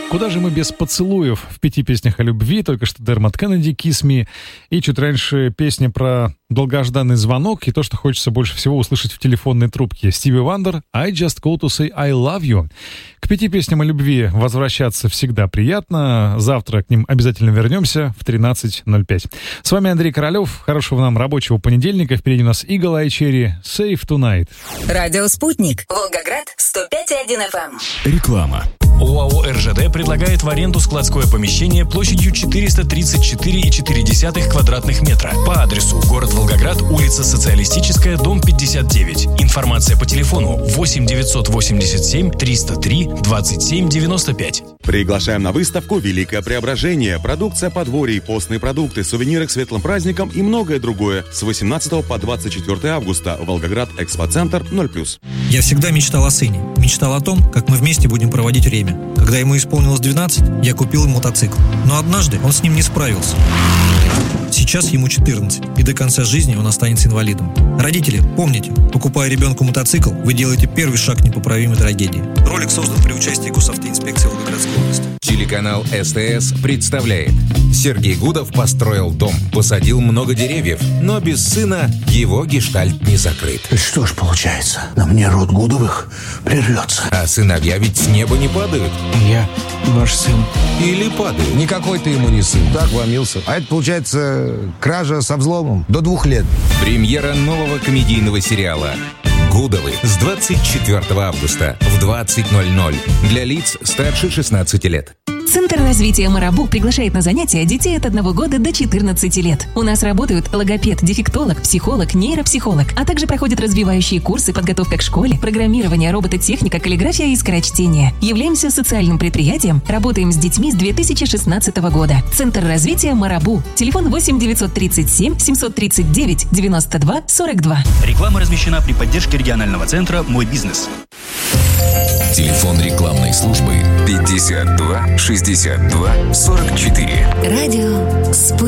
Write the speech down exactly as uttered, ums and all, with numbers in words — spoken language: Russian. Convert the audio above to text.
Куда же мы без поцелуев? В пяти песнях о любви, только что Дермат Кеннеди, «Kiss Me», и чуть раньше песня про долгожданный звонок и то, что хочется больше всего услышать в телефонной трубке. Стиви Вандер, «I just call to say I love you». К пяти песням о любви возвращаться всегда приятно. Завтра к ним обязательно вернемся в тринадцать ноль пять. С вами Андрей Королев. Хорошего нам рабочего понедельника. Впереди у нас Eagle Eye Cherry, «Save Tonight». Радио «Спутник», Волгоград, сто пять и один эф эм. Реклама. ОАО эр жэ дэ предлагает в аренду складское помещение площадью четыреста тридцать четыре и четыре десятых квадратных метра по адресу город Волгоград, улица Социалистическая, дом пятьдесят девять. Информация по телефону восемь девятьсот восемьдесят семь триста три двадцать семь девяносто пять. Приглашаем на выставку «Великое преображение». Продукция подворий, постные продукты, сувениры к светлым праздникам и многое другое. С восемнадцатого по двадцать четвёртое августа. Волгоград, Экспоцентр, ноль плюс. Я всегда мечтал о сыне. Мечтал о том, как мы вместе будем проводить время. Когда ему исполнилось двенадцать, я купил ему мотоцикл. Но однажды он с ним не справился. Сейчас ему четырнадцать, и до конца жизни он останется инвалидом. Родители, помните, покупая ребенку мотоцикл, вы делаете первый шаг к непоправимой трагедии. Ролик создан при участии госавтоинспекции Волгоградской области. Телеканал эс тэ эс представляет. Сергей Гудов построил дом, посадил много деревьев, но без сына его гештальт не закрыт. Что ж получается, на мне род Гудовых прервется. А сыновья ведь с неба не падают. Я ваш сын. Или падают. Никакой ты ему не сын. Так вломился. А это, получается, кража со взломом до двух лет. Премьера нового комедийного сериала «Гудовы» с двадцать четвёртого августа в двадцать ноль ноль для лиц старше шестнадцати лет. Центр развития «Марабу» приглашает на занятия детей от одного года до четырнадцати лет. У нас работают логопед, дефектолог, психолог, нейропсихолог, а также проходят развивающие курсы, подготовка к школе, программирование, робототехника, каллиграфия и скорочтение. Являемся социальным предприятием, работаем с детьми с две тысячи шестнадцатого года. Центр развития «Марабу». Телефон восемь девятьсот тридцать семь семьсот тридцать девять девяносто два сорок два. Реклама размещена при поддержке регионального центра «Мой бизнес». Телефон рекламной службы пятьдесят два шестьдесят два сорок четыре. Радио «Спутник».